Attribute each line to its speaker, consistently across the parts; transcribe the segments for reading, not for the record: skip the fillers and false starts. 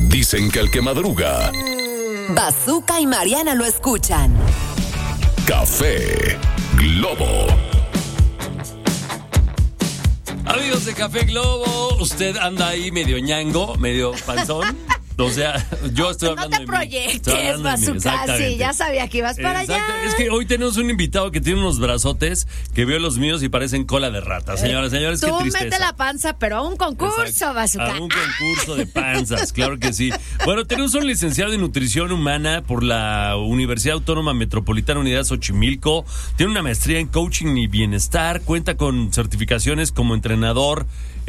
Speaker 1: Dicen que el que madruga,
Speaker 2: Bazooka y Mariana lo escuchan.
Speaker 1: Café Globo.
Speaker 3: Amigos de Café Globo, usted anda ahí medio ñango, medio panzón. O sea, yo estoy hablando de mí.
Speaker 4: No te proyectes, Bazooka. Sí, ya sabía que ibas para allá.
Speaker 3: Es que hoy tenemos un invitado que tiene unos brazotes que veo los míos y parecen cola de rata. Señoras, señores, qué tristeza.
Speaker 4: Tú mete la panza, pero a un concurso, Bazooka.
Speaker 3: A un concurso de panzas, claro que sí. Bueno, tenemos un licenciado en nutrición humana por la Universidad Autónoma Metropolitana Unidad Xochimilco. Tiene una maestría en coaching y bienestar. Cuenta con certificaciones como entrenador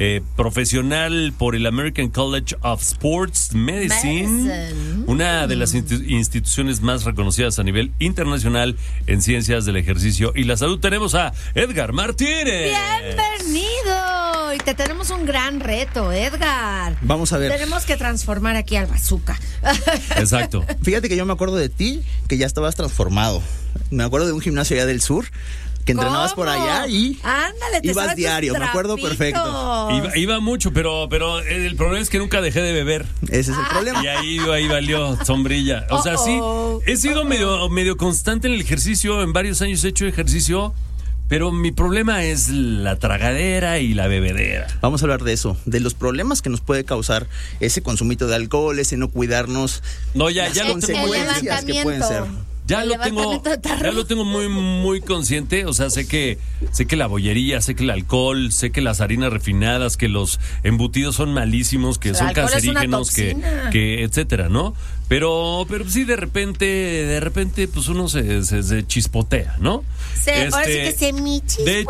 Speaker 3: profesional por el American College of Sports Medicine, una de las instituciones más reconocidas a nivel internacional en ciencias del ejercicio y la salud. Tenemos a Edgar Martínez.
Speaker 4: Bienvenido. Y te tenemos un gran reto, Edgar.
Speaker 5: Vamos a ver.
Speaker 4: Tenemos que transformar aquí al Bazooka.
Speaker 3: Exacto.
Speaker 5: Fíjate que yo me acuerdo de ti, que ya estabas transformado. Me acuerdo de un gimnasio allá del sur, que entrenabas por allá y
Speaker 4: ándale,
Speaker 5: ibas diario, me acuerdo perfecto.
Speaker 3: Iba mucho, pero el problema es que nunca dejé de beber.
Speaker 5: Ese es el problema.
Speaker 3: Y ahí valió sombrilla. O sea, sí, he sido medio constante en el ejercicio, en varios años he hecho ejercicio, pero mi problema es la tragadera y la bebedera.
Speaker 5: Vamos a hablar de eso, de los problemas que nos puede causar ese consumito de alcohol, ese no cuidarnos.
Speaker 3: No, ya
Speaker 5: las consecuencias que pueden ser.
Speaker 3: Ya lo tengo muy consciente, o sea, sé que la bollería, sé que el alcohol, sé que las harinas refinadas, que los embutidos son malísimos, que son cancerígenos, que etcétera, ¿no? Pero sí de repente pues uno se chispotea, ¿no?
Speaker 4: Ahora sí que se me chispoteó.
Speaker 3: De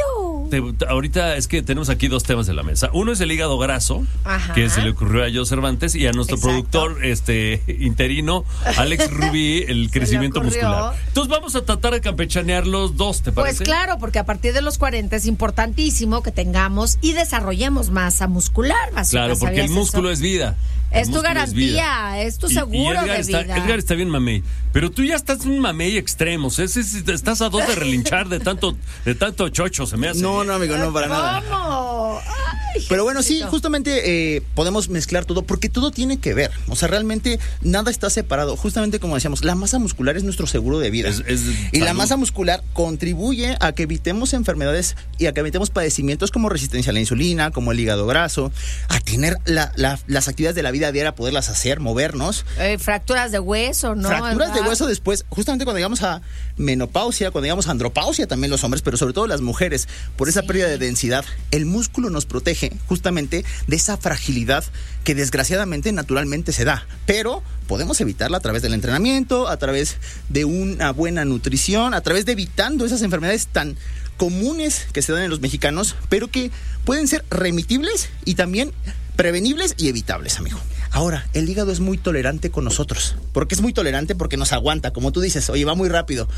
Speaker 3: hecho, ahorita es que tenemos aquí dos temas en la mesa. Uno es el hígado graso, que se le ocurrió a Joe Cervantes y a nuestro productor interino, Alex Rubí, el crecimiento muscular. Entonces vamos a tratar de campechanear los dos, ¿te parece?
Speaker 4: Pues claro, porque a partir de los 40 es importantísimo que tengamos y desarrollemos masa muscular.
Speaker 3: Claro, porque el músculo es vida.
Speaker 4: Es tu garantía, es tu seguro de vida.
Speaker 3: Edgar está bien mamey, pero tú ya estás en un mamey extremo. Estás a dos de relinchar de tanto chocho, se me hace.
Speaker 5: No, amigo, no, para nada.
Speaker 4: ¿Cómo?
Speaker 5: Pero bueno, sí, justamente podemos mezclar todo, porque todo tiene que ver. O sea, realmente nada está separado. Justamente como decíamos, la masa muscular es nuestro seguro de vida. Y la masa muscular contribuye a que evitemos enfermedades y a que evitemos padecimientos como resistencia a la insulina, como el hígado graso, a tener las actividades de la vida diaria, poderlas hacer, movernos.
Speaker 4: Fracturas de hueso, ¿no?
Speaker 5: Fracturas de hueso después, justamente cuando llegamos a menopausia, cuando llegamos a andropausia también los hombres, pero sobre todo las mujeres, por esa pérdida de densidad, el músculo nos protege justamente de esa fragilidad que desgraciadamente naturalmente se da, pero podemos evitarla a través del entrenamiento, a través de una buena nutrición, a través de evitando esas enfermedades tan comunes que se dan en los mexicanos, pero que pueden ser remitibles y también prevenibles y evitables, amigo. Ahora, el hígado es muy tolerante con nosotros. ¿Por qué es muy tolerante? Porque nos aguanta, como tú dices, oye, va muy rápido,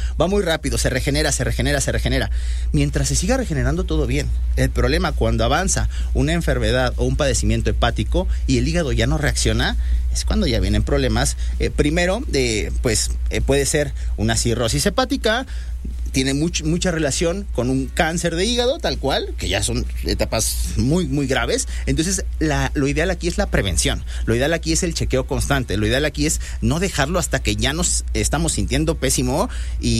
Speaker 5: se regenera. Mientras se siga regenerando, todo bien. El problema cuando avanza una enfermedad o un padecimiento hepático y el hígado ya no reacciona, es cuando ya vienen problemas. Primero, puede ser una cirrosis hepática, tiene mucha relación con un cáncer de hígado, tal cual, que ya son etapas muy, muy graves. Entonces, lo ideal aquí es la prevención. Lo ideal aquí es el chequeo constante. Lo ideal aquí es no dejarlo hasta que ya nos estamos sintiendo pésimo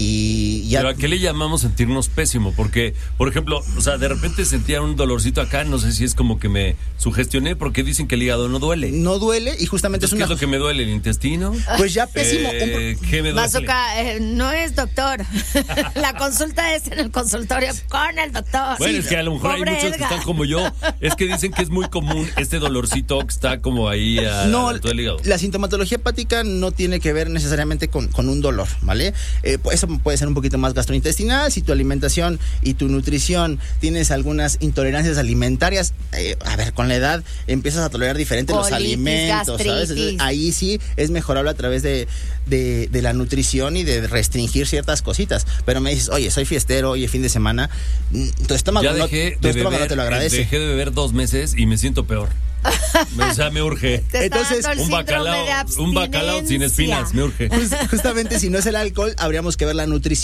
Speaker 5: y ya.
Speaker 3: ¿Pero a qué le llamamos sentirnos pésimo? Porque, por ejemplo, o sea, de repente sentía un dolorcito acá, no sé si es como que me sugestioné, porque dicen que el hígado no duele.
Speaker 5: No duele y justamente
Speaker 3: ¿qué es lo que me duele? ¿El intestino?
Speaker 5: Pues ya pésimo.
Speaker 4: ¿Qué me duele? Bazooka, no es doctor. La consulta es en el consultorio con el doctor.
Speaker 3: Bueno, sí, es que a lo mejor hay muchos que están como yo. Es que dicen que es muy común este dolorcito que está como ahí todo el hígado.
Speaker 5: La sintomatología hepática no tiene que ver necesariamente con un dolor, ¿vale? Eso puede ser un poquito más gastrointestinal. Si tu alimentación y tu nutrición tienes algunas intolerancias alimentarias, con la edad empiezas a tolerar diferentes los alimentos, gastritis. ¿Sabes? Entonces, ahí sí es mejorable a través de la nutrición y de restringir ciertas cositas. Pero me dices, oye, soy fiestero, oye, fin de semana, tu estómago no te lo agradece.
Speaker 3: Dejé de beber 2 meses y me siento peor. O sea, me urge.
Speaker 5: Entonces,
Speaker 3: un bacalao sin espinas, me urge.
Speaker 5: Justamente si no es el alcohol, habríamos que ver la nutrición.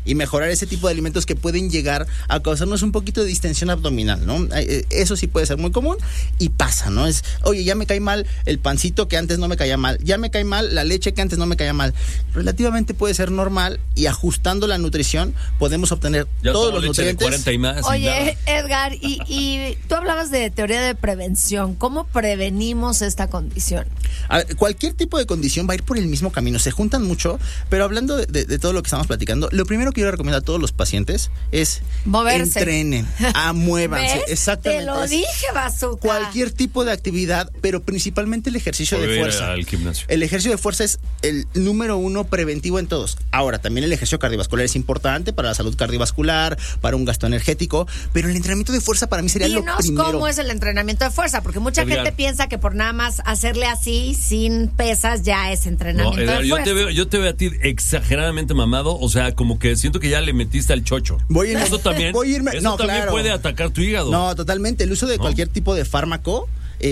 Speaker 5: y mejorar ese tipo de alimentos que pueden llegar a causarnos un poquito de distensión abdominal, ¿no? Eso sí puede ser muy común y pasa, ¿no? Es, oye, ya me cae mal el pancito que antes no me caía mal, ya me cae mal la leche que antes no me caía mal. Relativamente puede ser normal y ajustando la nutrición podemos obtener
Speaker 3: ya
Speaker 5: todos los
Speaker 3: leche de
Speaker 5: nutrientes.
Speaker 3: 40 y más.
Speaker 4: Oye, Edgar, y tú hablabas de teoría de prevención. ¿Cómo prevenimos esta condición?
Speaker 5: A ver, cualquier tipo de condición va a ir por el mismo camino, se juntan mucho, pero hablando de todo lo que estamos platicando, lo primero que yo recomiendo a todos los pacientes es
Speaker 4: moverse,
Speaker 5: entrenen, muévanse.
Speaker 4: ¿Ves?
Speaker 5: Exactamente.
Speaker 4: Te lo dije, Bazooka.
Speaker 5: Cualquier tipo de actividad, pero principalmente el ejercicio de fuerza.
Speaker 3: Al gimnasio.
Speaker 5: El ejercicio de fuerza es el número 1 preventivo en todos. Ahora, también el ejercicio cardiovascular es importante para la salud cardiovascular, para un gasto energético, pero el entrenamiento de fuerza para mí sería lo primero.
Speaker 4: ¿Cómo es el entrenamiento de fuerza? Porque mucha
Speaker 3: Edgar,
Speaker 4: gente piensa que por nada más hacerle así, sin pesas, ya es entrenamiento
Speaker 3: Edgar,
Speaker 4: de fuerza.
Speaker 3: yo te veo a ti exageradamente mamado, o sea, como que siento que ya le metiste al chocho. Eso también puede atacar tu hígado.
Speaker 5: No, totalmente. El uso de cualquier tipo de fármaco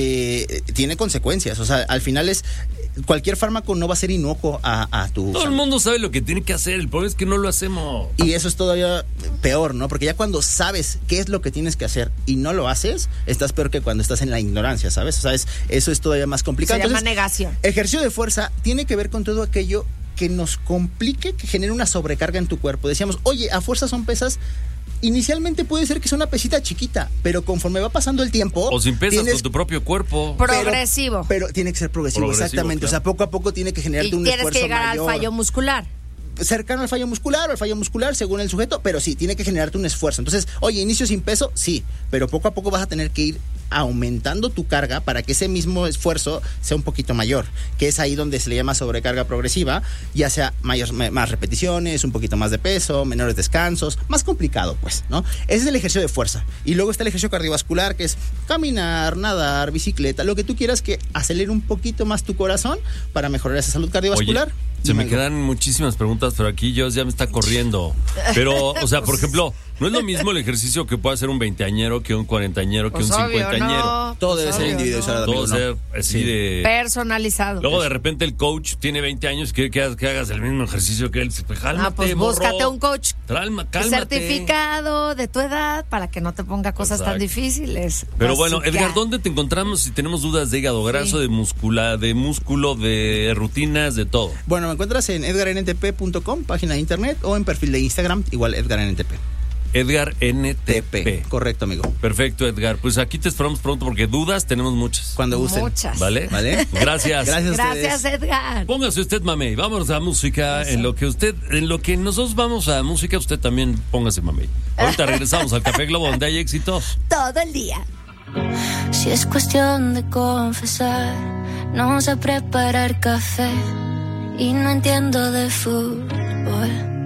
Speaker 5: tiene consecuencias. O sea, al final cualquier fármaco no va a ser inocuo a tu
Speaker 3: Todo
Speaker 5: salud.
Speaker 3: el mundo sabe lo que tiene que hacer, el problema es que no lo hacemos.
Speaker 5: Y eso es todavía peor, ¿no? Porque ya cuando sabes qué es lo que tienes que hacer y no lo haces, estás peor que cuando estás en la ignorancia, ¿sabes? O sea, eso es todavía más complicado.
Speaker 4: Se llama negación.
Speaker 5: Ejercicio de fuerza tiene que ver con todo aquello que nos complique, que genere una sobrecarga en tu cuerpo. Decíamos, oye, a fuerza son pesas. Inicialmente puede ser que sea una pesita chiquita, pero conforme va pasando el tiempo...
Speaker 3: O sin pesas, con tu propio cuerpo.
Speaker 4: Progresivo.
Speaker 5: Pero tiene que ser progresivo, exactamente. Claro. O sea, poco a poco tiene que generarte un esfuerzo mayor.
Speaker 4: Y tienes que llegar al fallo muscular.
Speaker 5: Cercano al fallo muscular o al fallo muscular según el sujeto, pero sí, tiene que generarte un esfuerzo. Entonces, oye, inicio sin peso, sí, pero poco a poco vas a tener que ir aumentando tu carga para que ese mismo esfuerzo sea un poquito mayor, que es ahí donde se le llama sobrecarga progresiva, ya sea más repeticiones, un poquito más de peso, menores descansos, más complicado pues, ¿no? Ese es el ejercicio de fuerza. Y luego está el ejercicio cardiovascular, que es caminar, nadar, bicicleta, lo que tú quieras que acelere un poquito más tu corazón para mejorar esa salud cardiovascular.
Speaker 3: Oye, se me quedan muchísimas preguntas, pero aquí yo ya me está corriendo. Pero, o sea, por ejemplo, no es lo mismo el ejercicio que puede hacer un 20añero que un 40añero, que un 50añero.
Speaker 4: No,
Speaker 5: todo debe ser individualizado.
Speaker 3: Todo debe ser así de...
Speaker 4: personalizado.
Speaker 3: Luego de repente el coach tiene 20 años y quiere que hagas el mismo ejercicio que él. Cálmate,
Speaker 4: pues búscate un coach
Speaker 3: cálmate.
Speaker 4: Certificado de tu edad para que no te ponga cosas tan difíciles.
Speaker 3: Pero bueno, Edgar, ¿dónde te encontramos si tenemos dudas de hígado graso, de músculo, de rutinas, de todo?
Speaker 5: Bueno, me encuentras en edgarntp.com, página de internet, o en perfil de Instagram, igual edgarntp.
Speaker 3: Edgar NTP.
Speaker 5: Correcto, amigo.
Speaker 3: Perfecto, Edgar. Pues aquí te esperamos pronto porque dudas tenemos muchas.
Speaker 5: Cuando gusten.
Speaker 4: Muchas.
Speaker 3: ¿Vale?
Speaker 5: Gracias
Speaker 3: Gracias.
Speaker 5: a ustedes.
Speaker 4: Gracias, Edgar.
Speaker 3: Póngase usted, mamey. Vámonos a música.
Speaker 4: Eso.
Speaker 3: En lo que nosotros vamos a música, usted también póngase, mamey. Ahorita regresamos al Café Globo, donde hay éxito
Speaker 4: Todo el día.
Speaker 6: Si es cuestión de confesar, no sé preparar café y no entiendo de fútbol.